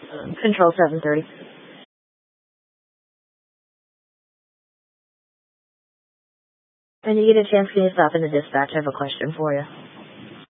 Control 730. When you get a chance, can you stop in the dispatch? I have a question for you.